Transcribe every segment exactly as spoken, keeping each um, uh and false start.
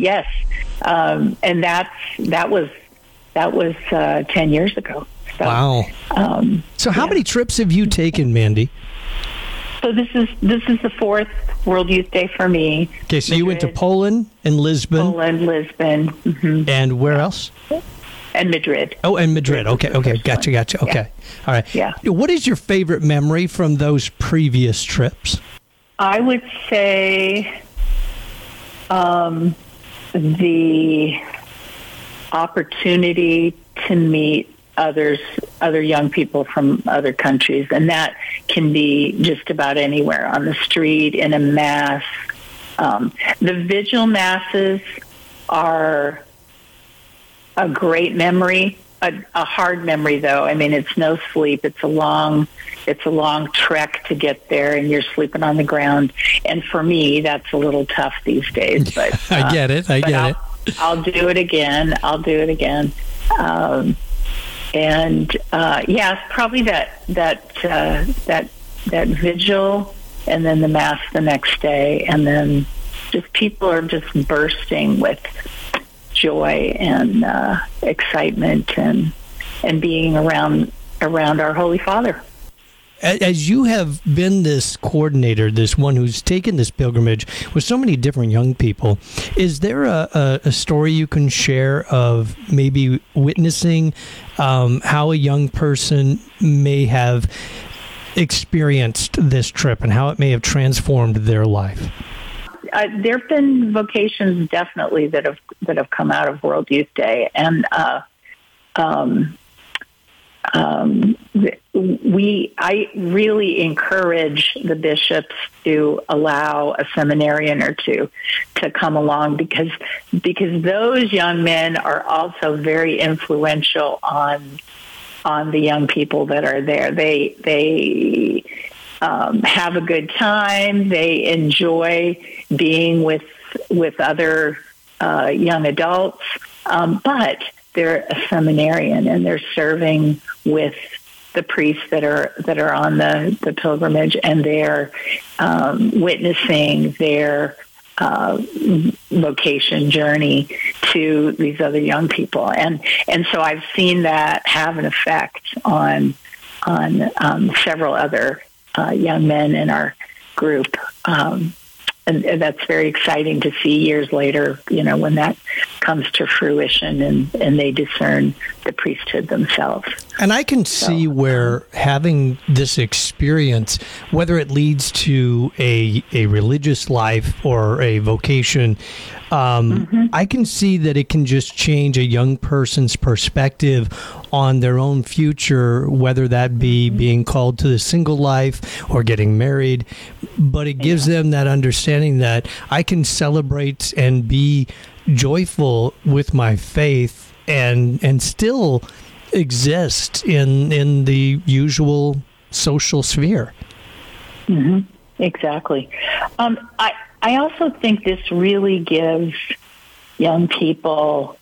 Yes, um, and that's that was that was uh, ten years ago. So, wow. Um, so how yeah. many trips have you taken, Mandy? So this is this is the fourth World Youth Day for me. Okay, so Madrid, you went to Poland and Lisbon. Poland, Lisbon, mm-hmm. And where else? And Madrid. Oh, and Madrid. Okay, okay, gotcha, gotcha. Okay, yeah. all right. Yeah. What is your favorite memory from those previous trips? I would say um, the opportunity to meet others, other young people from other countries, and that can be just about anywhere, on the street, in a mass. Um, the vigil masses are a great memory, a, a hard memory though. I mean, it's no sleep. It's a long, it's a long trek to get there, and you're sleeping on the ground. And for me, that's a little tough these days. But uh, I get it. I get I'll, it. I'll do it again. I'll do it again. Um, and uh, yeah, probably that that uh, that that vigil, and then the mass the next day, and then just people are just bursting with joy and uh, excitement and and being around around our Holy Father. As you have been this coordinator, this one who's taken this pilgrimage with so many different young people, is there a, a, a story you can share of maybe witnessing um, how a young person may have experienced this trip and how it may have transformed their life? Uh, there have been vocations definitely that have that have come out of World Youth Day, and uh, um, um, we I really encourage the bishops to allow a seminarian or two to come along, because because those young men are also very influential on on the young people that are there. They they. Um, have a good time. They enjoy being with with other uh, young adults, um, but they're a seminarian and they're serving with the priests that are that are on the, the pilgrimage, and they're um, witnessing their uh, vocation journey to these other young people, and and so I've seen that have an effect on on um, several other Uh, young men in our group. Um, and, and that's very exciting to see years later, you know, when that comes to fruition and, and they discern the priesthood themselves. And I can see so, where having this experience, whether it leads to a, a religious life or a vocation, um, mm-hmm. I can see that it can just change a young person's perspective on their own future, whether that be being called to the single life or getting married. But it gives yeah. them that understanding that I can celebrate and be joyful with my faith and and still exist in in the usual social sphere. Mm-hmm. Exactly. Um, I I also think this really gives young people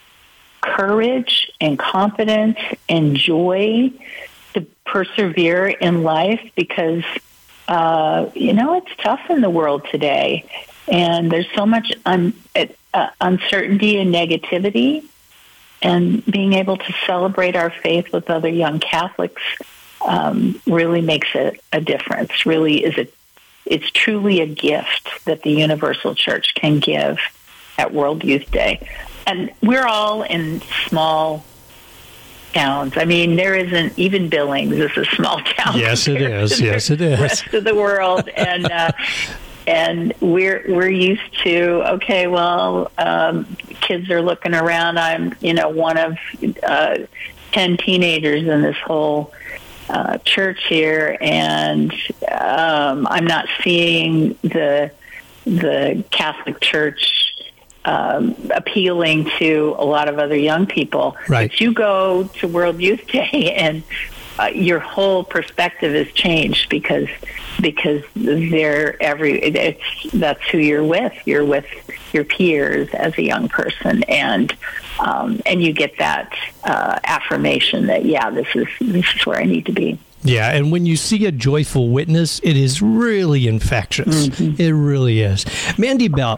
courage and confidence and joy to persevere in life, because uh, you know, it's tough in the world today, and there's so much un- uh, uncertainty and negativity. And being able to celebrate our faith with other young Catholics um, really makes a, a difference. Really, is a it's truly a gift that the Universal Church can give at World Youth Day. And we're all in small towns. I mean, there isn't even Billings is a small town. Yes, it is. Yes, it is. The rest of the world, and uh, and we're we're used to okay. Well, um, kids are looking around. I'm you know one of uh, ten teenagers in this whole uh, church here, and um, I'm not seeing the the Catholic Church Um, appealing to a lot of other young people. Right. But you go to World Youth Day and uh, your whole perspective is changed because because they're every it's that's who you're with. You're with your peers as a young person, and um, and you get that uh, affirmation that yeah, this is this is where I need to be. Yeah, and when you see a joyful witness, it is really infectious. Mm-hmm. It really is. Mandy Bell,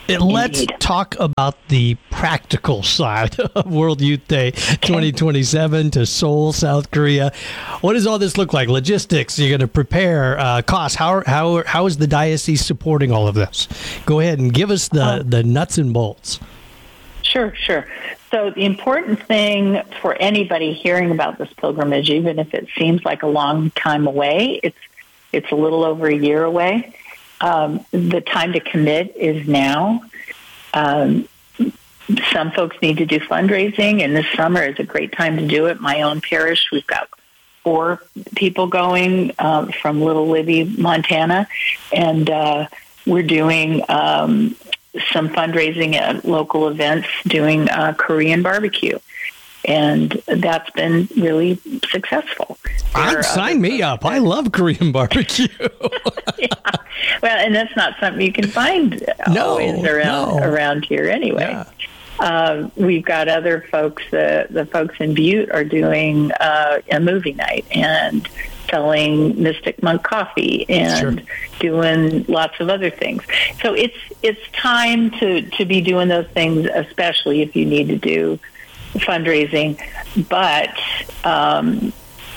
Let's Indeed. talk about the practical side of World Youth Day twenty twenty-seven to Seoul, South Korea. What does all this look like? Logistics, you're going to prepare, uh, costs. How, how, how is the diocese supporting all of this? Go ahead and give us the, Um, the nuts and bolts. Sure, sure. So the important thing for anybody hearing about this pilgrimage, even if it seems like a long time away, it's it's a little over a year away. Um, the time to commit is now. Um, some folks need to do fundraising, and this summer is a great time to do it. My own parish, we've got four people going uh, from Little Libby, Montana, and uh, we're doing um, some fundraising at local events, doing uh, Korean barbecue. And that's been really successful. I'd sign me up. I love Korean barbecue. Yeah. Well, and that's not something you can find No, always around no. around here anyway. Yeah. Uh, we've got other folks. Uh, the folks in Butte are doing uh, a movie night and selling Mystic Monk coffee and Sure. doing lots of other things. So it's it's time to to be doing those things, especially if you need to do fundraising, but um,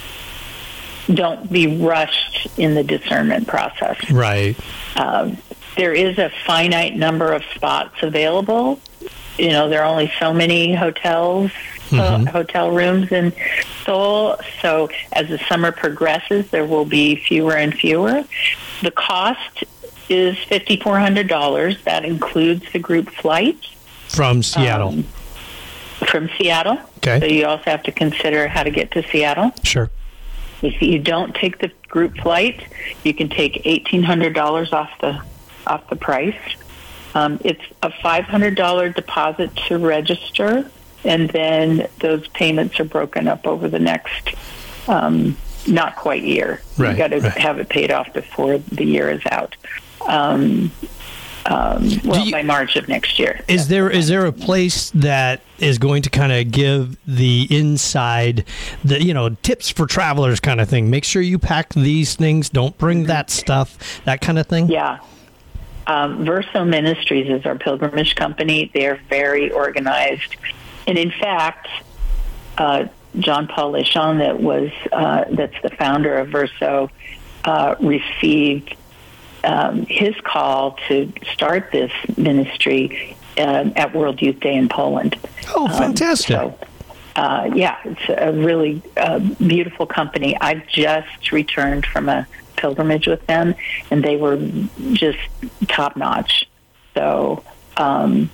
don't be rushed in the discernment process. Right. Um, there is a finite number of spots available. You know, there are only so many hotels, Mhm. uh, hotel rooms in Seoul. So as the summer progresses, there will be fewer and fewer. The cost is five thousand four hundred dollars. That includes the group flight. From Seattle. Um, from Seattle. Okay. So you also have to consider how to get to Seattle. Sure. If you don't take the group flight, you can take eighteen hundred dollars off the off the price. Um, it's a five hundred dollars deposit to register, and then those payments are broken up over the next um, not quite year. Right, You've got to right. have it paid off before the year is out. Um, um, well, you- by March of next year. Is there is there a place that is going to kind of give the inside, the you know tips for travelers kind of thing? Make sure you pack these things. Don't bring that stuff. That kind of thing. Yeah. Um, Verso Ministries is our pilgrimage company. They're very organized. And in fact, uh, John Paul Lechon, that was, uh, that's the founder of Verso, uh, received um, his call to start this ministry uh, at World Youth Day in Poland. Oh, fantastic. Um, so, uh, yeah, it's a really uh, beautiful company. I've just returned from a pilgrimage with them, and they were just top notch. So um,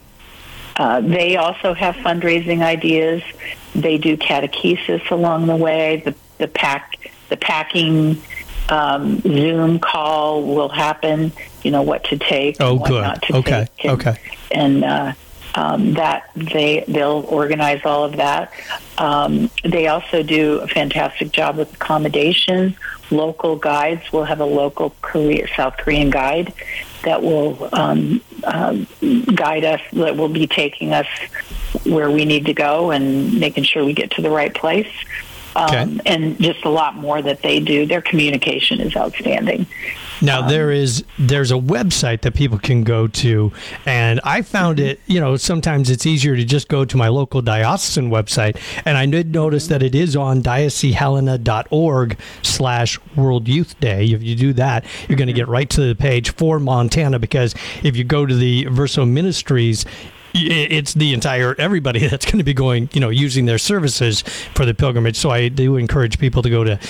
uh, they also have fundraising ideas. They do catechesis along the way. The the pack the packing um, Zoom call will happen. You know what to take, Oh, and what good. not to Okay. take, and, Okay. and uh, um, that they they'll organize all of that. Um, they also do a fantastic job with accommodations. Local guides will have a local Korea, South Korean guide that will um, um, guide us, that will be taking us where we need to go and making sure we get to the right place. Um, Okay. And just a lot more that they do. Their communication is outstanding. Now there is there's a website that people can go to, and I found it. You know, sometimes it's easier to just go to my local diocesan website, and I did notice that it is on diocesehelena.org slash World Youth Day. If you do that, you're going to get right to the page for Montana, because if you go to the Verso Ministries, it's the entire everybody that's going to be going, you know, using their services for the pilgrimage. So I do encourage people to go to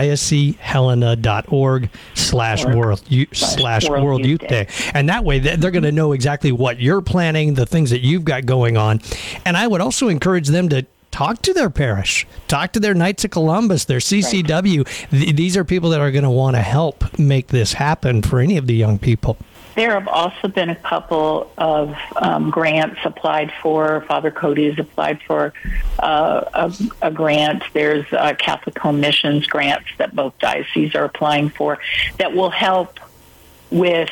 diocesehelena.org slash world slash World Youth Day, and that way they're going to know exactly what you're planning, the things that you've got going on. And I would also encourage them to talk to their parish, talk to their Knights of Columbus, their C C W. Th- these are people that are going to want to help make this happen for any of the young people. There have also been a couple of um, grants applied for. Father Cody has applied for uh, a, a grant. There's uh, Catholic Home Missions grants that both dioceses are applying for that will help with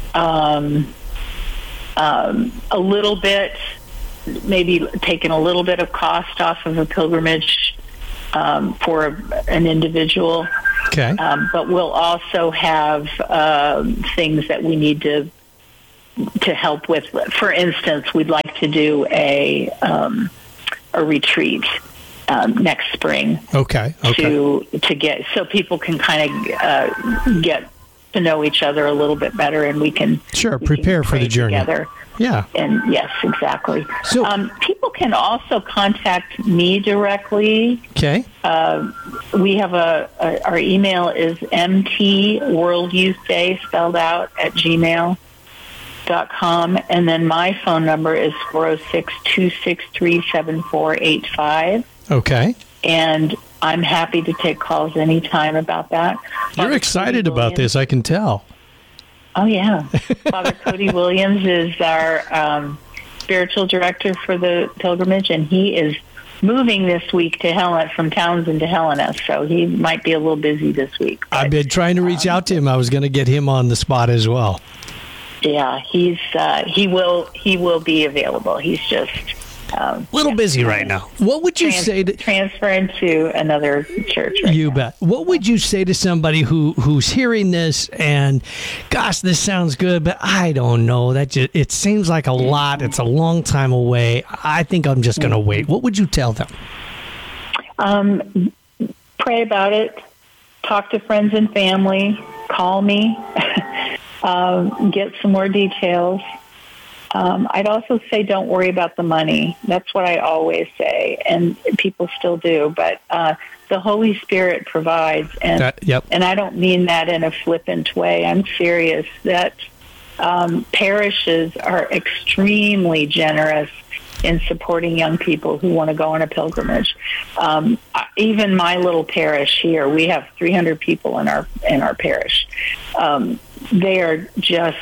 um, um, a little bit, maybe taking a little bit of cost off of a pilgrimage um, for a, an individual. Okay. Um, but we'll also have um, things that we need to to help with. For instance, we'd like to do a um, a retreat um, next spring. Okay. Okay. To to get so people can kind of uh, get to know each other a little bit better, and we can sure we prepare can for the journey together. Yeah. And yes, exactly. So um, people can also contact me directly. Okay. Uh, we have a, a our email is M T World Youth Day spelled out at gmail dot com, and then my phone number is four oh six, two six three, seven four eight five. Okay. And I'm happy to take calls anytime about that. You're Father excited Cody about Williams. this, I can tell. Oh, yeah. Father Cody Williams is our um, spiritual director for the pilgrimage, and he is moving this week to Helen from Townsend to Helena, so he might be a little busy this week. But, I've been trying to reach um, out to him. I was going to get him on the spot as well. Yeah, he's uh, he will he will be available. He's just um, a little busy right now. What would you trans- say to transferring to another church? Right you now. bet. What would you say to somebody who who's hearing this and, gosh, this sounds good, but I don't know. That just, it seems like a lot. It's a long time away. I think I'm just going to wait. What would you tell them? Um, pray about it. Talk to friends and family. Call me. um, get some more details. Um, I'd also say don't worry about the money. That's what I always say, and people still do. But uh, the Holy Spirit provides, and that, yep. and I don't mean that in a flippant way. I'm serious. That um, parishes are extremely generous in supporting young people who want to go on a pilgrimage. Um, even my little parish here, we have three hundred people in our in our parish. Um, they are just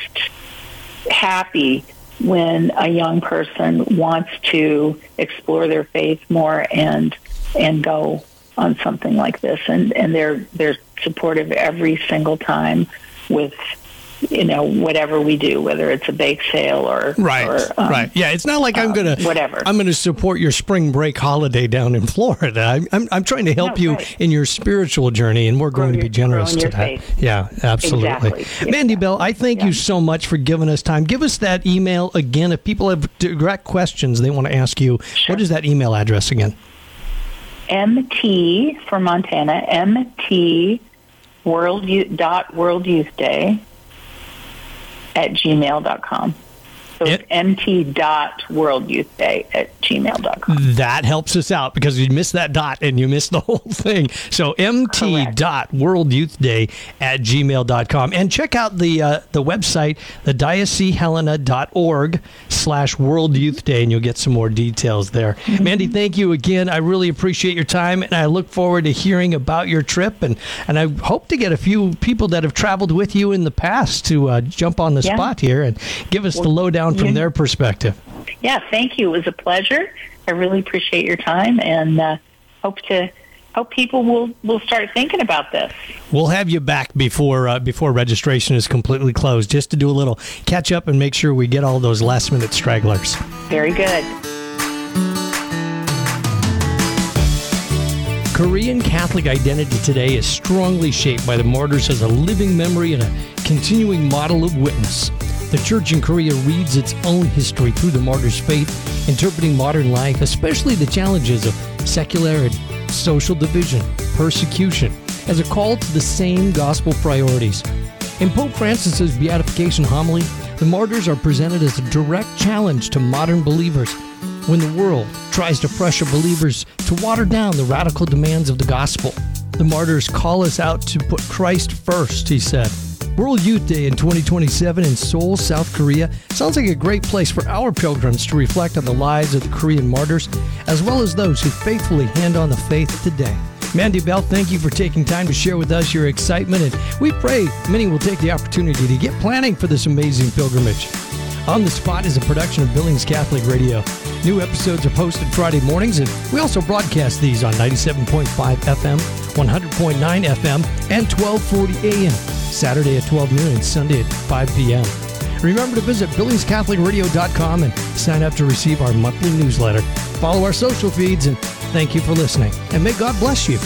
happy when a young person wants to explore their faith more and and go on something like this, and and they're they're supportive every single time with, you know, whatever we do, whether it's a bake sale or right, or, um, right, yeah. It's not like I'm um, gonna whatever. I'm gonna support your spring break holiday down in Florida. I'm I'm, I'm trying to help No, you right. in your spiritual journey, and we're Grow going to your- be generous grow to in that. your faith. Yeah, absolutely. Exactly. Mandy Bell, I thank Yeah. you so much for giving us time. Give us that email again if people have direct questions they want to ask you. Sure. What is that email address again? M T for Montana, M T World Youth, dot World Youth Day at gmail dot com. So it's It- mt dot world youth day at gmail dot com. That helps us out because you missed that dot and you missed the whole thing. So mt dot world youth day at gmail dot com. And check out the uh, the website, the diocese helena dot org slash world youth day, and you'll get some more details there. Mm-hmm. Mandy, thank you again. I really appreciate your time, and I look forward to hearing about your trip. And, and I hope to get a few people that have traveled with you in the past to uh, jump on the Yeah. spot here and give us Well, the lowdown from yeah. their perspective. Yeah, thank you. It was a pleasure. I really appreciate your time, and uh, hope to hope people will, will start thinking about this. We'll have you back before uh, before registration is completely closed, just to do a little catch up and make sure we get all those last minute stragglers. Very good. Korean Catholic identity today is strongly shaped by the martyrs as a living memory and a continuing model of witness. The Church in Korea reads its own history through the martyrs' faith, interpreting modern life, especially the challenges of secularity, social division, persecution, as a call to the same gospel priorities. In Pope Francis's beatification homily, the martyrs are presented as a direct challenge to modern believers when the world tries to pressure believers to water down the radical demands of the gospel. The martyrs call us out to put Christ first, he said. World Youth Day in twenty twenty-seven in Seoul, South Korea sounds like a great place for our pilgrims to reflect on the lives of the Korean martyrs, as well as those who faithfully hand on the faith today. Mandy Bell, thank you for taking time to share with us your excitement, and we pray many will take the opportunity to get planning for this amazing pilgrimage. On the Spot is a production of Billings Catholic Radio. New episodes are posted Friday mornings, and we also broadcast these on ninety-seven point five F M, one hundred point nine F M, and twelve forty A M, Saturday at twelve noon and Sunday at five P M Remember to visit billings catholic radio dot com and sign up to receive our monthly newsletter. Follow our social feeds, and thank you for listening. And may God bless you.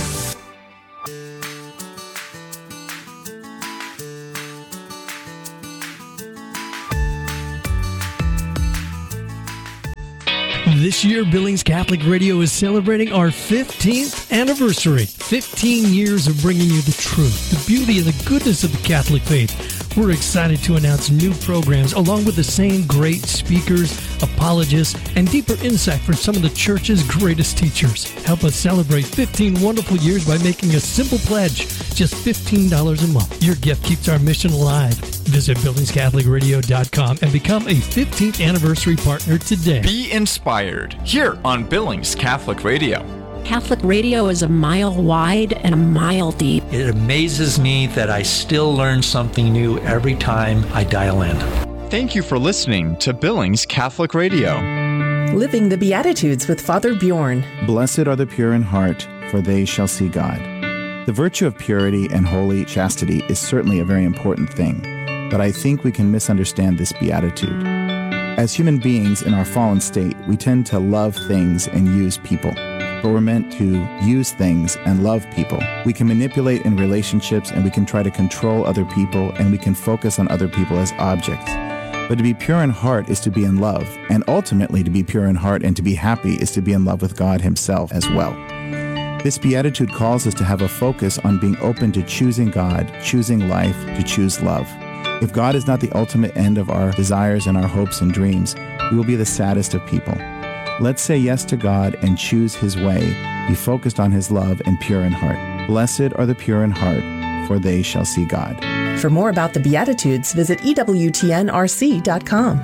This year, Billings Catholic Radio is celebrating our fifteenth anniversary. fifteen years of bringing you the truth, the beauty, and the goodness of the Catholic faith. We're excited to announce new programs along with the same great speakers, apologists, and deeper insight from some of the Church's greatest teachers. Help us celebrate fifteen wonderful years by making a simple pledge, just fifteen dollars a month. Your gift keeps our mission alive. Visit Billings Catholic Radio dot com and become a fifteenth anniversary partner today. Be inspired here on Billings Catholic Radio. Catholic radio is a mile wide and a mile deep. It amazes me that I still learn something new every time I dial in. Thank you for listening to Billings Catholic Radio. Living the Beatitudes with Father Bjorn. Blessed are the pure in heart, for they shall see God. The virtue of purity and holy chastity is certainly a very important thing, but I think we can misunderstand this beatitude. As human beings in our fallen state, we tend to love things and use people. But we're meant to use things and love people. We can manipulate in relationships, and we can try to control other people, and we can focus on other people as objects. But to be pure in heart is to be in love, and ultimately to be pure in heart and to be happy is to be in love with God himself as well. This beatitude calls us to have a focus on being open to choosing God, choosing life, to choose love. If God is not the ultimate end of our desires and our hopes and dreams, we will be the saddest of people. Let's say yes to God and choose his way, be focused on his love and pure in heart. Blessed are the pure in heart, for they shall see God. For more about the Beatitudes, visit E W T N R C dot com.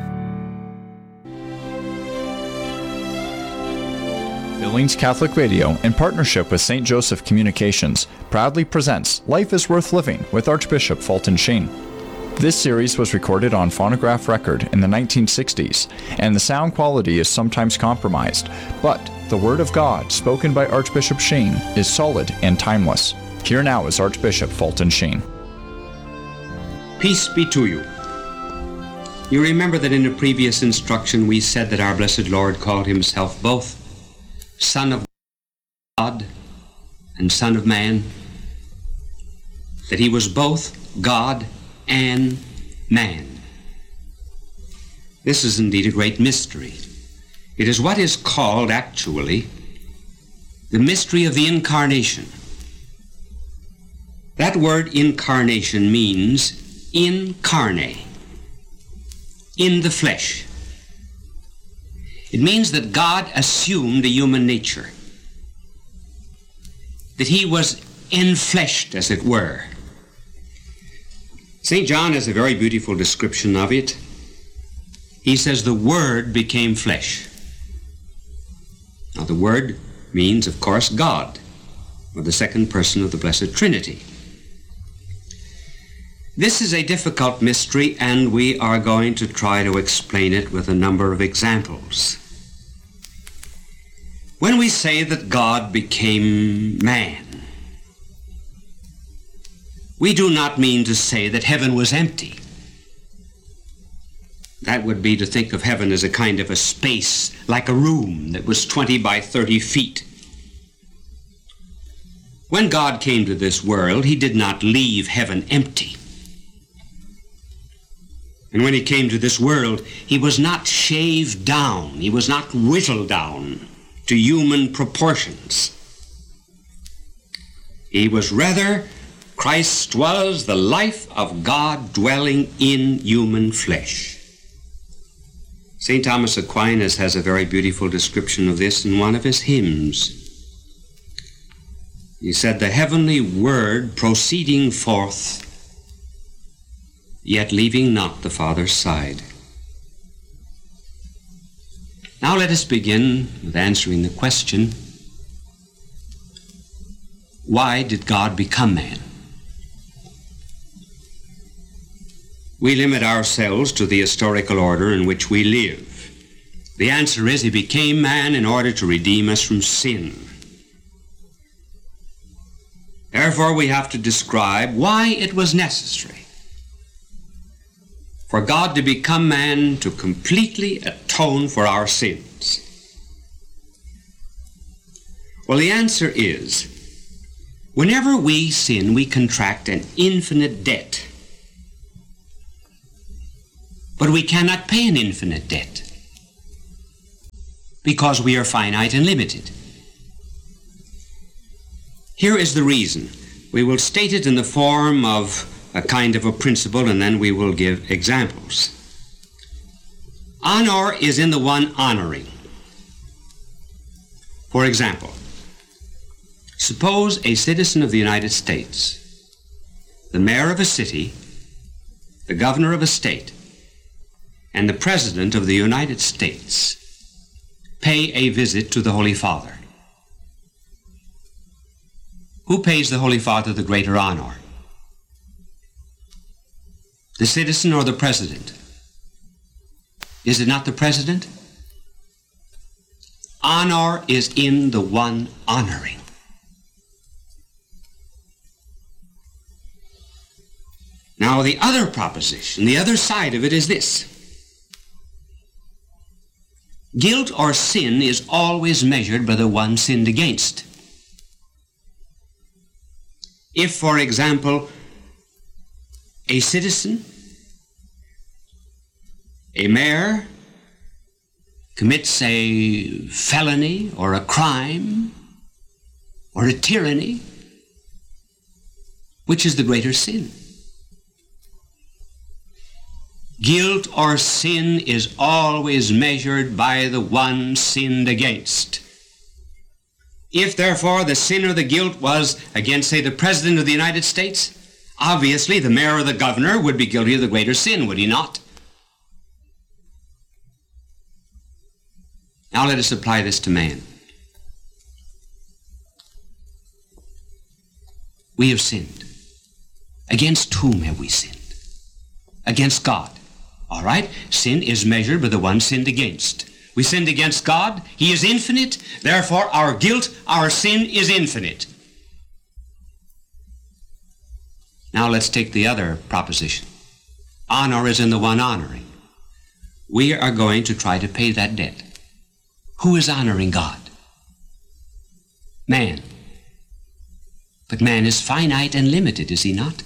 Billings Catholic Radio, in partnership with Saint Joseph Communications, proudly presents Life is Worth Living with Archbishop Fulton Sheen. This series was recorded on phonograph record in the nineteen sixties, and the sound quality is sometimes compromised, but the Word of God spoken by Archbishop Sheen is solid and timeless. Here now is Archbishop Fulton Sheen. Peace be to you. You remember that in a previous instruction we said that our blessed Lord called himself both Son of God and Son of Man, that he was both God and man. This is indeed a great mystery. It is what is called, actually, the mystery of the Incarnation. That word incarnation means incarnate, in the flesh. It means that God assumed a human nature, that he was enfleshed, as it were. Saint John has a very beautiful description of it. He says, the Word became flesh. Now, the Word means, of course, God, or the second person of the Blessed Trinity. This is a difficult mystery, and we are going to try to explain it with a number of examples. When we say that God became man, we do not mean to say that heaven was empty. That would be to think of heaven as a kind of a space, like a room that was twenty by thirty feet. When God came to this world, he did not leave heaven empty. And when he came to this world, he was not shaved down, he was not whittled down to human proportions. He was rather, Christ was the life of God dwelling in human flesh. Saint Thomas Aquinas has a very beautiful description of this in one of his hymns. He said, the heavenly word proceeding forth, yet leaving not the Father's side. Now let us begin with answering the question, why did God become man? We limit ourselves to the historical order in which we live. The answer is he became man in order to redeem us from sin. Therefore, we have to describe why it was necessary for God to become man to completely atone for our sins. Well, the answer is, whenever we sin, we contract an infinite debt. But we cannot pay an infinite debt. because we are finite and limited. Here is the reason. We will state it in the form of a kind of a principle, and then we will give examples. Honor is in the one honoring. For example, suppose a citizen of the United States, the mayor of a city, the governor of a state, and the president of the United States pay a visit to the Holy Father. Who pays the Holy Father the greater honor? The citizen or the president? Is it not the president? Honor is in the one honoring. Now, the other proposition, the other side of it is this. Guilt or sin is always measured by the one sinned against. If, for example, a citizen, a mayor, commits a felony or a crime or a tyranny, which is the greater sin? Guilt or sin is always measured by the one sinned against. If, therefore, the sin or the guilt was against, say, the President of the United States, obviously the mayor or the governor would be guilty of the greater sin, would he not? Now let us apply this to man. We have sinned. Against whom have we sinned? Against God. All right? Sin is measured by the one sinned against. We sinned against God. He is infinite. Therefore, our guilt, our sin is infinite. Now let's take the other proposition. Honor is in the one honoring. We are going to try to pay that debt. Who is honoring God? Man. But man is finite and limited, is he not?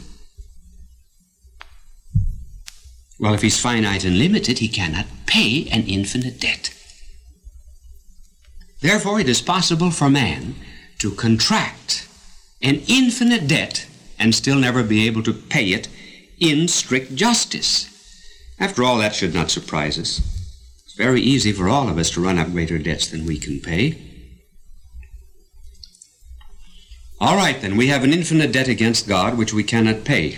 Well, if he's finite and limited, he cannot pay an infinite debt. Therefore, it is possible for man to contract an infinite debt and still never be able to pay it in strict justice. After all, that should not surprise us. It's very easy for all of us to run up greater debts than we can pay. All right, then, we have an infinite debt against God which we cannot pay.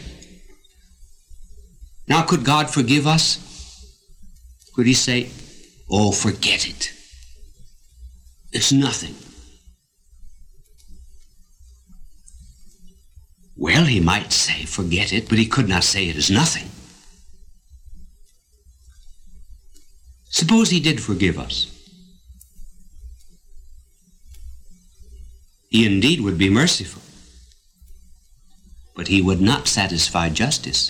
Now, could God forgive us? Could he say, oh, forget it. It's nothing. Well, he might say, forget it, but he could not say it is nothing. Suppose he did forgive us. He indeed would be merciful, but he would not satisfy justice.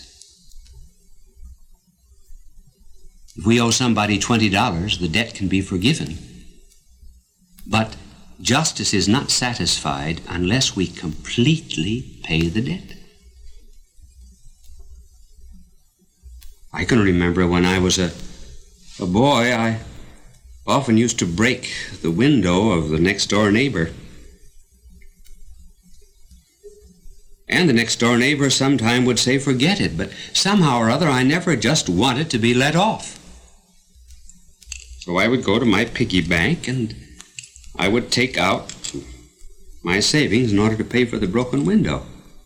If we owe somebody twenty dollars, the debt can be forgiven. But justice is not satisfied unless we completely pay the debt. I can remember when I was a, a boy, I often used to break the window of the next door neighbor. And the next door neighbor sometime would say, forget it, but somehow or other I never just wanted to be let off. So I would go to my piggy bank and I would take out my savings in order to pay for the broken window.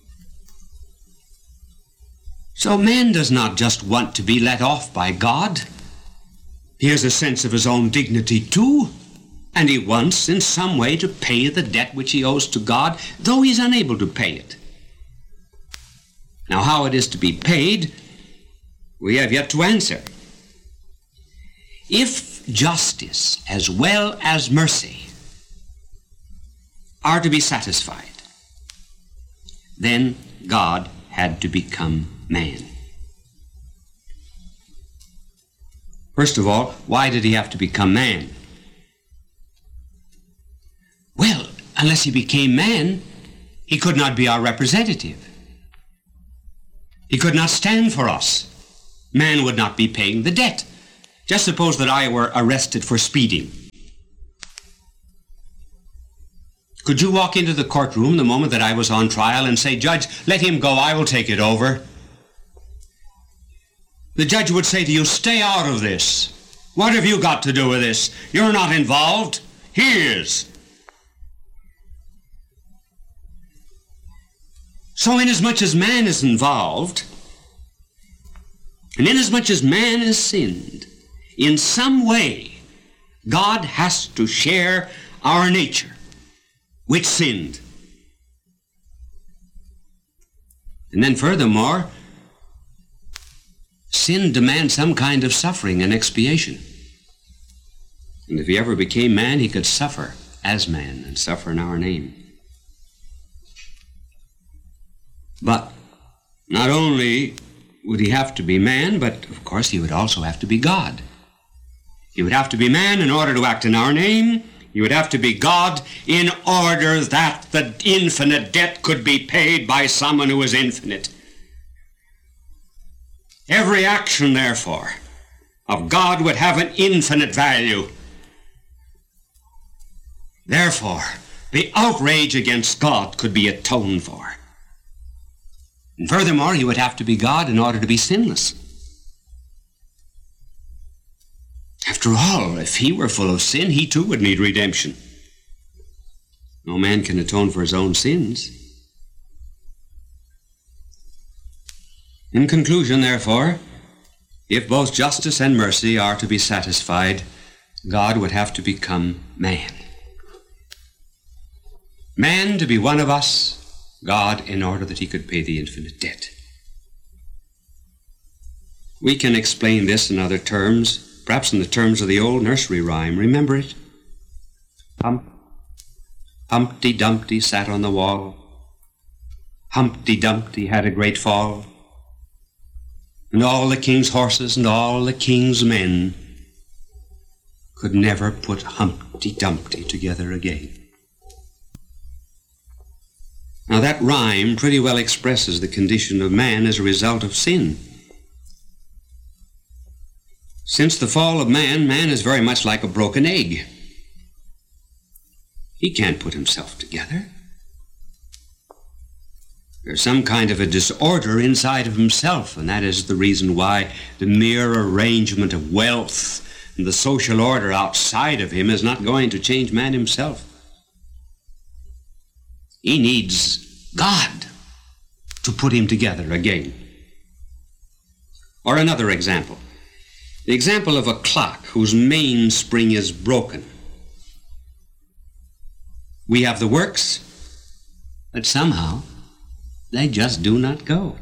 So man does not just want to be let off by God. He has a sense of his own dignity too, and he wants in some way to pay the debt which he owes to God, though he's unable to pay it. Now, how it is to be paid, we have yet to answer. If justice as well as mercy are to be satisfied, then God had to become man. First of all, why did he have to become man? Well, unless he became man, he could not be our representative. He could not stand for us. Man would not be paying the debt. Just suppose that I were arrested for speeding. Could you walk into the courtroom the moment that I was on trial and say, "Judge, let him go, I will take it over"? The judge would say to you, "Stay out of this. What have you got to do with this? You're not involved. He is." So inasmuch as man is involved, and inasmuch as man has sinned, in some way, God has to share our nature, which sinned. And then furthermore, sin demands some kind of suffering and expiation. And if he ever became man, he could suffer as man and suffer in our name. But not only would he have to be man, but of course he would also have to be God. He would have to be man in order to act in our name. He would have to be God in order that the infinite debt could be paid by someone who is infinite. Every action, therefore, of God would have an infinite value. Therefore, the outrage against God could be atoned for. And furthermore, he would have to be God in order to be sinless. After all, if he were full of sin, he too would need redemption. No man can atone for his own sins. In conclusion, therefore, if both justice and mercy are to be satisfied, God would have to become man. Man to be one of us, God in order that he could pay the infinite debt. We can explain this in other terms, perhaps in the terms of the old nursery rhyme. Remember it? Hump, Humpty Dumpty sat on the wall. Humpty Dumpty had a great fall. And all the king's horses and all the king's men could never put Humpty Dumpty together again. Now that rhyme pretty well expresses the condition of man as a result of sin. Since the fall of man, man is very much like a broken egg. He can't put himself together. There's some kind of a disorder inside of himself, and that is the reason why the mere arrangement of wealth and the social order outside of him is not going to change man himself. He needs God to put him together again. Or another example. The example of a clock whose mainspring is broken. We have the works, but somehow they just do not go.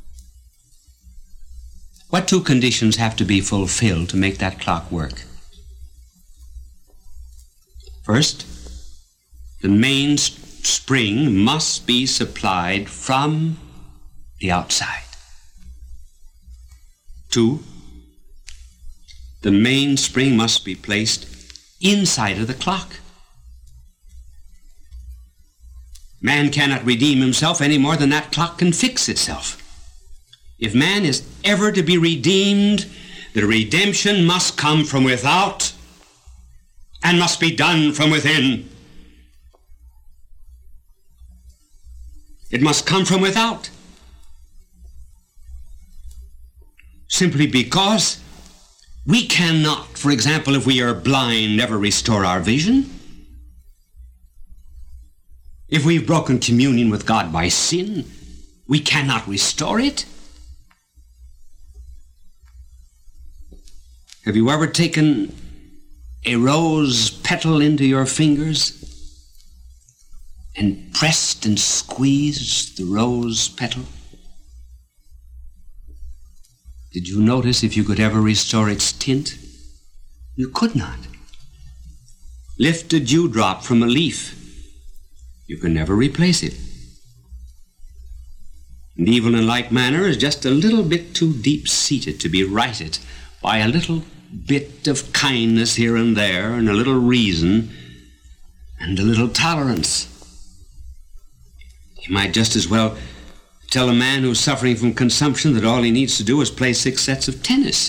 What two conditions have to be fulfilled to make that clock work? First, the mainspring must be supplied from the outside. Two, the mainspring must be placed inside of the clock. Man cannot redeem himself any more than that clock can fix itself. If man is ever to be redeemed, the redemption must come from without and must be done from within. It must come from without. Simply because we cannot, for example, if we are blind, ever restore our vision. If we've broken communion with God by sin, we cannot restore it. Have you ever taken a rose petal into your fingers and pressed and squeezed the rose petal? Did you notice if you could ever restore its tint? You could not. Lift a dewdrop from a leaf. You can never replace it. And evil in like manner is just a little bit too deep-seated to be righted by a little bit of kindness here and there, and a little reason, and a little tolerance. You might just as well tell a man who's suffering from consumption that all he needs to do is play six sets of tennis.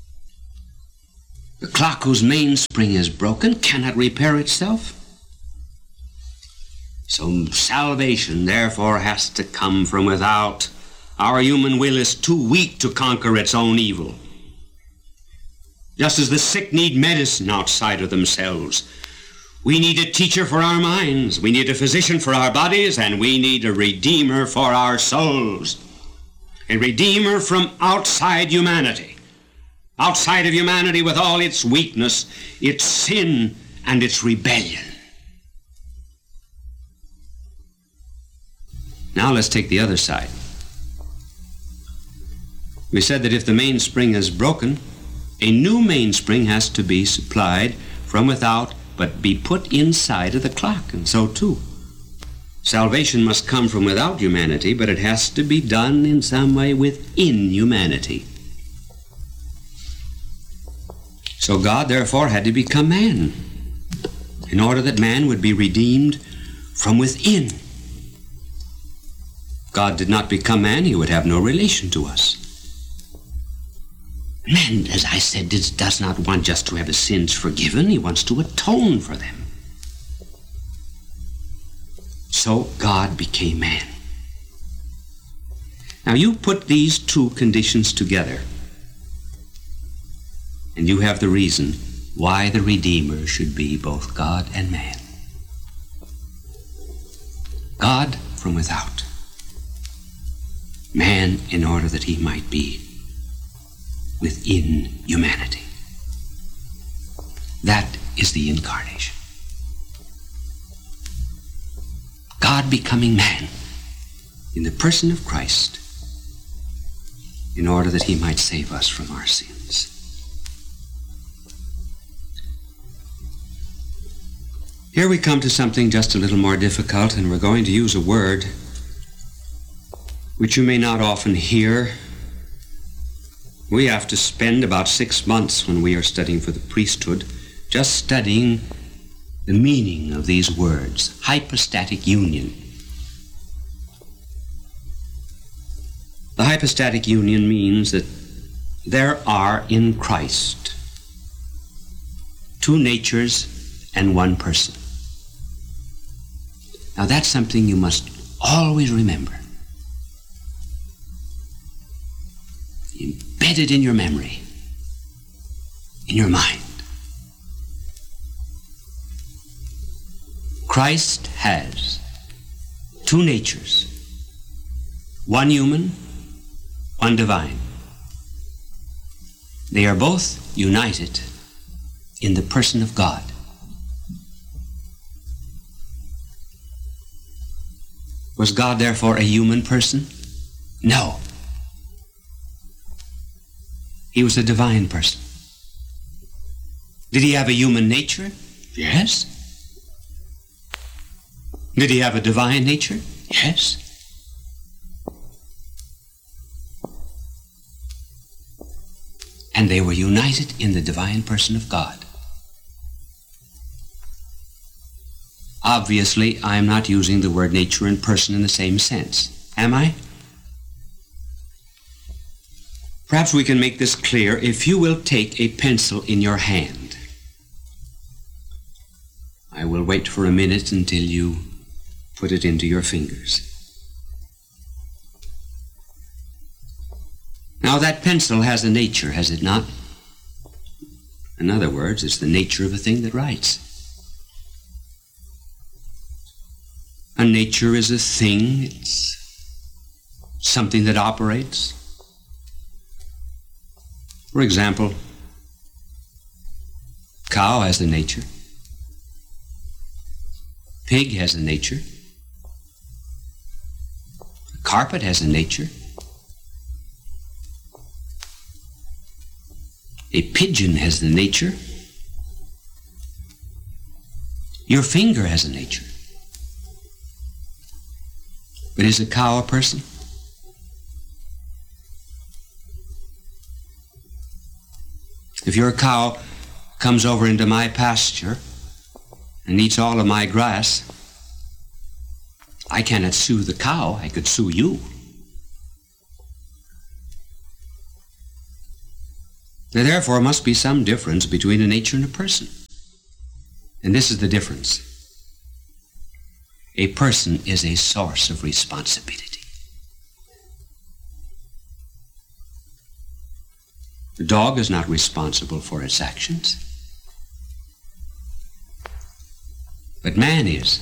The clock whose mainspring is broken cannot repair itself. So salvation, therefore, has to come from without. Our human will is too weak to conquer its own evil. Just as the sick need medicine outside of themselves, we need a teacher for our minds, we need a physician for our bodies, and we need a redeemer for our souls. A redeemer from outside humanity. Outside of humanity with all its weakness, its sin, and its rebellion. Now let's take the other side. We said that if the mainspring is broken, a new mainspring has to be supplied from without, but be put inside of the clock, and so too. Salvation must come from without humanity, but it has to be done in some way within humanity. So God, therefore, had to become man, in order that man would be redeemed from within. God did not become man, he would have no relation to us. Man, as I said, does not want just to have his sins forgiven, he wants to atone for them. So God became man. Now you put these two conditions together, and you have the reason why the Redeemer should be both God and man. God from without. Man in order that he might be within humanity. That is the incarnation. God becoming man in the person of Christ in order that he might save us from our sins. Here we come to something just a little more difficult, and we're going to use a word which you may not often hear. We have to spend about six months when we are studying for the priesthood just studying the meaning of these words, hypostatic union. The hypostatic union means that there are in Christ two natures and one person. Now that's something you must always remember. Embedded in your memory, in your mind. Christ has two natures, one human, one divine. They are both united in the person of God. Was God therefore a human person? No. He was a divine person. Did he have a human nature? Yes. Did he have a divine nature? Yes. And they were united in the divine person of God. Obviously, I am not using the word nature and person in the same sense, am I? Perhaps we can make this clear if you will take a pencil in your hand. I will wait for a minute until you put it into your fingers. Now that pencil has a nature, has it not? In other words, it's the nature of a thing that writes. A nature is a thing, it's something that operates. For example, cow has a nature. Pig has a nature. A carpet has a nature. A pigeon has the nature. Your finger has a nature. But is a cow a person? If your cow comes over into my pasture and eats all of my grass, I cannot sue the cow, I could sue you. There therefore must be some difference between a nature and a person. And this is the difference. a person is a source of responsibility. The dog is not responsible for its actions, but man is.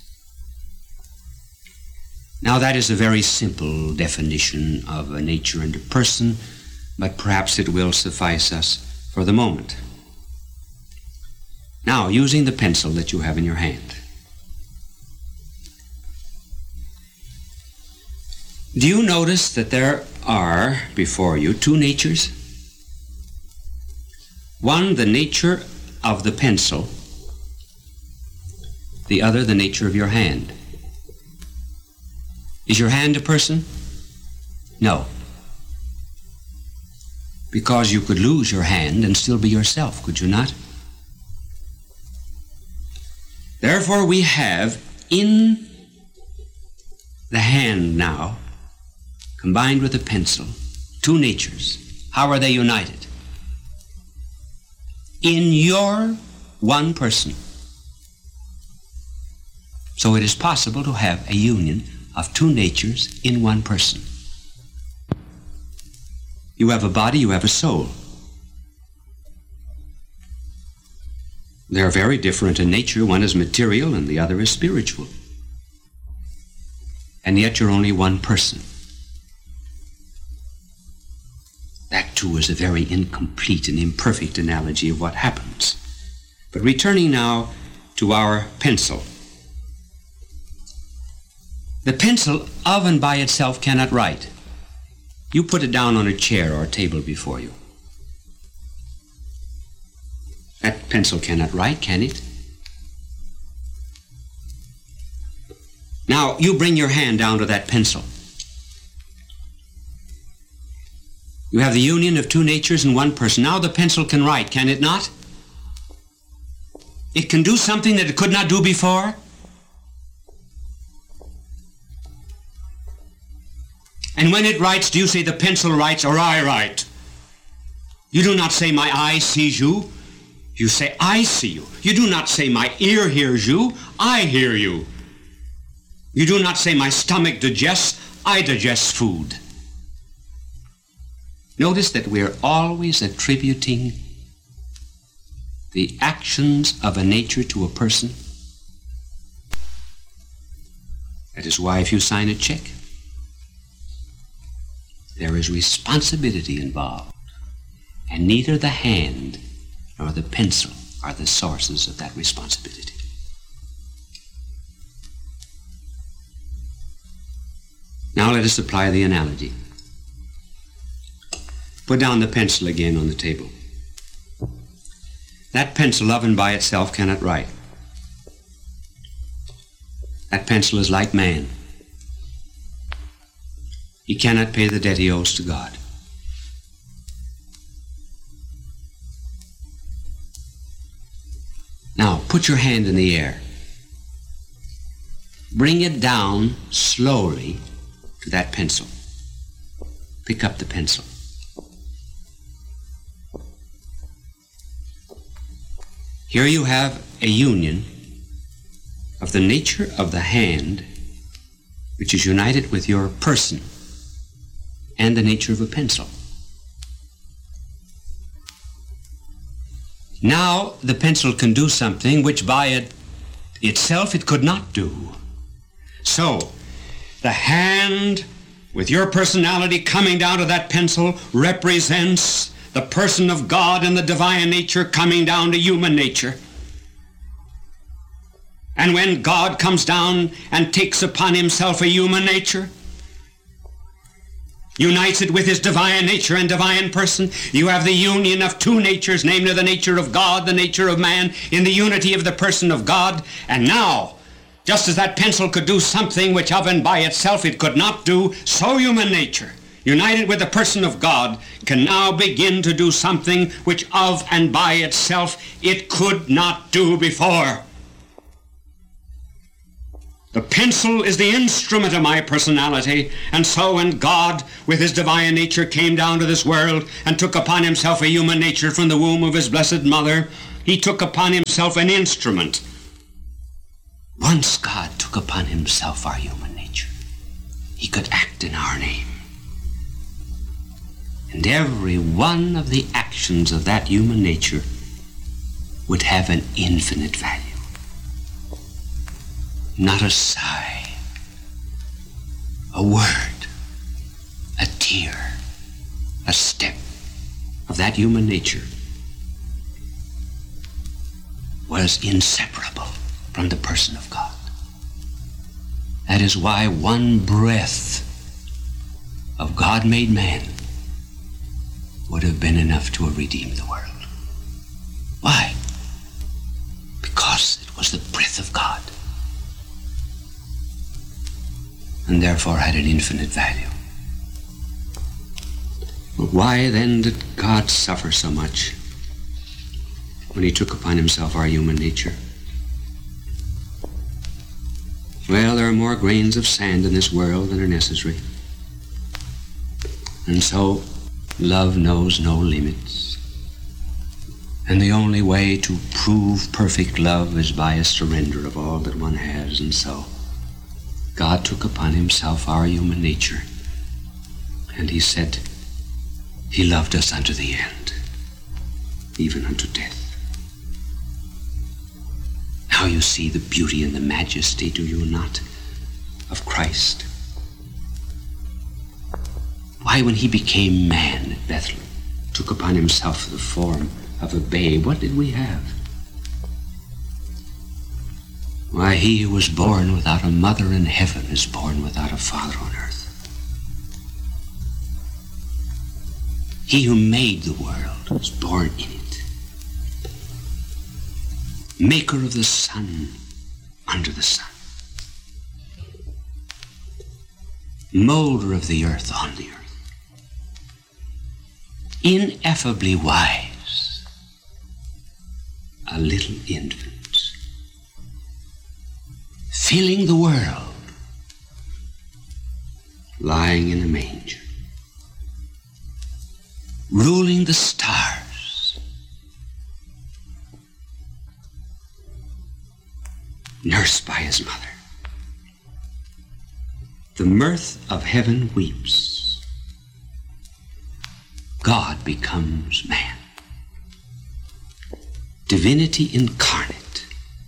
Now that is a very simple definition of a nature and a person, but perhaps it will suffice us for the moment. Now, using the pencil that you have in your hand, do you notice that there are before you two natures? One, the nature of the pencil, the other, the nature of your hand. Is your hand a person? No. Because you could lose your hand and still be yourself, could you not? Therefore, we have in the hand now, combined with the pencil, two natures. How are they united? In your one person. So it is possible to have a union of two natures in one person. You have a body, you have a soul. They are very different in nature. One is material and the other is spiritual. And yet you're only one person. That too is a very incomplete and imperfect analogy of what happens. But returning now to our pencil. The pencil of and by itself cannot write. You put it down on a chair or a table before you. That pencil cannot write, can it? Now, you bring your hand down to that pencil. You have the union of two natures in one person. Now the pencil can write, can it not? It can do something that it could not do before. And when it writes, do you say the pencil writes or I write? You do not say my eye sees you. You say I see you. You do not say my ear hears you. I hear you. You do not say my stomach digests. I digest food. Notice that we are always attributing the actions of a nature to a person. That is why if you sign a check, there is responsibility involved, and neither the hand nor the pencil are the sources of that responsibility. Now let us apply the analogy. Put down the pencil again on the table. That pencil of and by itself cannot write. That pencil is like man. He cannot pay the debt he owes to God. Now, put your hand in the air. Bring it down slowly to that pencil. Pick up the pencil. Here you have a union of the nature of the hand, which is united with your person, and the nature of a pencil. Now the pencil can do something which by it itself it could not do. So the hand with your personality coming down to that pencil represents the person of God and the divine nature coming down to human nature. And when God comes down and takes upon himself a human nature, unites it with his divine nature and divine person, you have the union of two natures, namely the nature of God, the nature of man, in the unity of the person of God. And now, just as that pencil could do something which of and by itself it could not do, so human nature, united with the person of God, can now begin to do something which of and by itself it could not do before. The pencil is the instrument of my personality, and so when God, with his divine nature, came down to this world and took upon himself a human nature from the womb of his blessed mother, he took upon himself an instrument. Once God took took upon himself our human nature. He could act in our name. And every one of the actions of that human nature would have an infinite value. Not a sigh, a word, a tear, a step of that human nature was inseparable from the person of God. That is why one breath of God made man would have been enough to have redeemed the world. Why? Because it was the breath of God, and therefore had an infinite value. But why then did God suffer so much when he took upon himself our human nature? Well, there are more grains of sand in this world than are necessary. And so, love knows no limits. And the only way to prove perfect love is by a surrender of all that one has. And so, God took upon himself our human nature. And he said, he loved us unto the end, even unto death. Now you see the beauty and the majesty, do you not, of Christ? Why, when he became man at Bethlehem, took upon himself the form of a babe, what did we have? Why, he who was born without a mother in heaven is born without a father on earth. He who made the world was born in it. Maker of the sun under the sun. Molder of the earth on the earth. Ineffably wise. A little infant. Filling the world. Lying in a manger. Ruling the stars. Nursed by his mother. The mirth of heaven weeps. God becomes man. Divinity incarnate.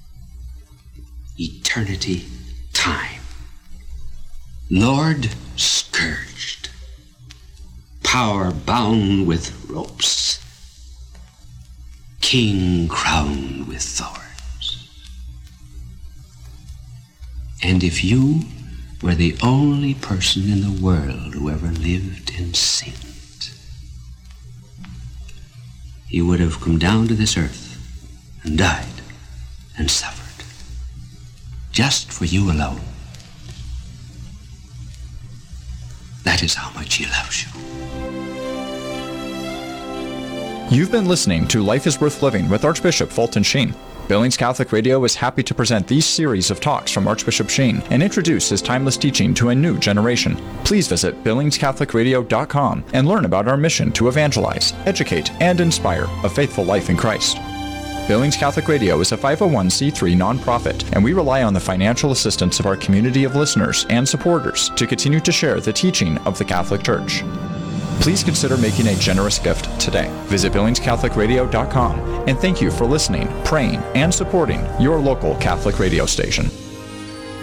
Eternity time. Lord scourged. Power bound with ropes. King crowned with thorns. And if you were the only person in the world who ever lived and sinned, he would have come down to this earth and died and suffered just for you alone. That is how much he loves you. You've been listening to Life is Worth Living with Archbishop Fulton Sheen. Billings Catholic Radio is happy to present these series of talks from Archbishop Sheen and introduce his timeless teaching to a new generation. Please visit billings catholic radio dot com and learn about our mission to evangelize, educate, and inspire a faithful life in Christ. Billings Catholic Radio is a five oh one c three nonprofit, and we rely on the financial assistance of our community of listeners and supporters to continue to share the teaching of the Catholic Church. Please consider making a generous gift today. Visit billings catholic radio dot com, and thank you for listening, praying, and supporting your local Catholic radio station.